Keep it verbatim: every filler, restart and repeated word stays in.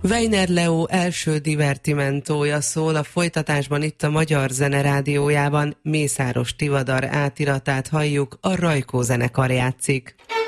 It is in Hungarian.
Weiner Leo első divertimentója szól, a folytatásban itt a Magyar Zene Rádiójában Mészáros Tivadar átiratát halljuk, a Rajkó zenekar játszik.